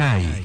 Mackay.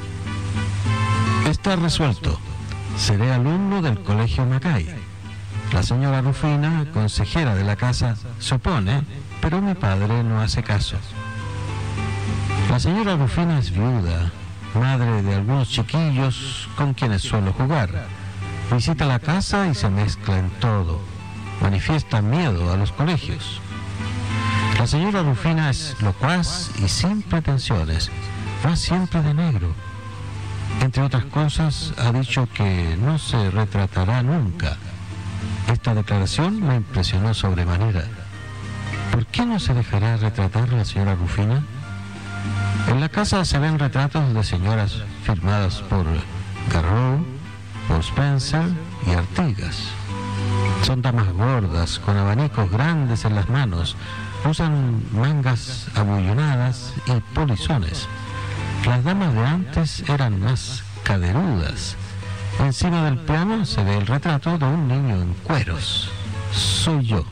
Está resuelto. Seré alumno del Colegio Mackay. La señora Rufina, consejera de la casa, se opone, pero mi padre no hace caso. La señora Rufina es viuda, madre de algunos chiquillos con quienes suelo jugar. Visita la casa y se mezcla en todo. Manifiesta miedo a los colegios. La señora Rufina es locuaz y sin pretensiones. Va siempre de negro. Entre otras cosas, ha dicho que no se retratará nunca. Esta declaración me impresionó sobremanera. ¿Por qué no se dejará retratar la señora Rufina? En la casa se ven retratos de señoras firmadas por Garreau, por Spencer y Artigas. Son damas gordas, con abanicos grandes en las manos, usan mangas abullonadas y polizones. Las damas de antes eran más caderudas. Encima del piano se ve el retrato de un niño en cueros. Soy yo.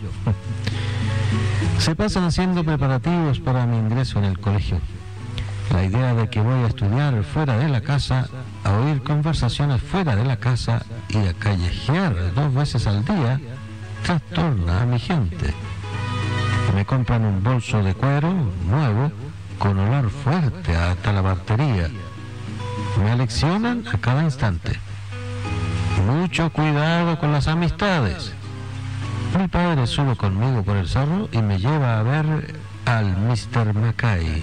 Se pasan haciendo preparativos para mi ingreso en el colegio. La idea de que voy a estudiar fuera de la casa, a oír conversaciones fuera de la casa y a callejear 2 veces al día, trastorna a mi gente. Me compran un bolso de cuero nuevo con olor fuerte a talabartería. Me aleccionan a cada instante. Mucho cuidado con las amistades. Mi padre sube conmigo por el cerro y me lleva a ver al Mr. Mackay.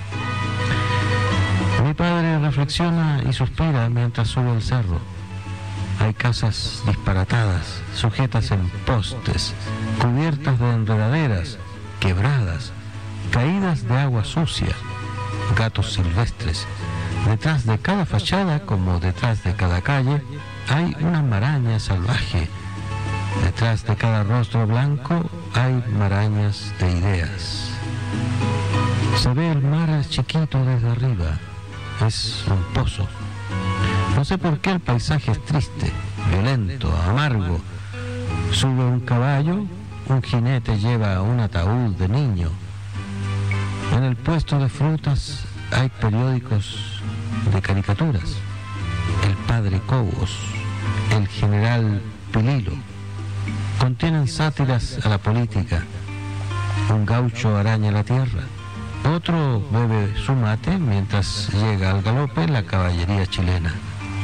Mi padre reflexiona y suspira mientras sube el cerro. Hay casas disparatadas, sujetas en postes, cubiertas de enredaderas, quebradas, caídas de agua sucia, gatos silvestres. Detrás de cada fachada, como detrás de cada calle, hay una maraña salvaje. Detrás de cada rostro blanco hay marañas de ideas. Se ve el mar chiquito desde arriba. Es un pozo. No sé por qué el paisaje es triste, violento, amargo. Sube un caballo, un jinete lleva un ataúd de niño. En el puesto de frutas hay periódicos de caricaturas. El padre Cobos, el general Pililo. Contienen sátiras a la política. Un gaucho araña la tierra. Otro bebe su mate mientras llega al galope la caballería chilena.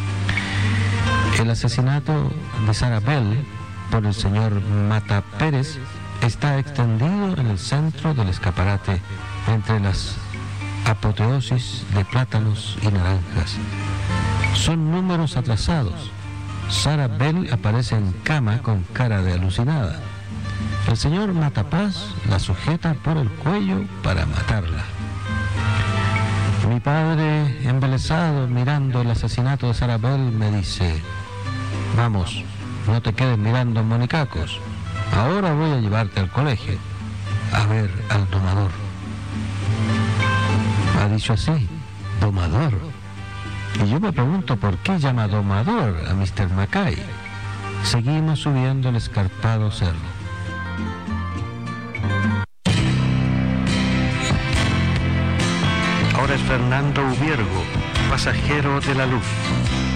El asesinato de Sarah Bell por el señor Mata Pérez está extendido en el centro del escaparate entre las apoteosis de plátanos y naranjas. Son números atrasados. Sarah Bell aparece en cama con cara de alucinada. El señor Matapaz la sujeta por el cuello para matarla. Mi padre, embelesado mirando el asesinato de Sarah Bell, me dice: vamos, no te quedes mirando monicacos. Ahora voy a llevarte al colegio a ver al domador. Ha dicho así, domador. Y yo me pregunto por qué llama domador a Mr. Mackay. Seguimos subiendo el escarpado cerro. Ahora es Fernando Ubiergo, pasajero de la luz.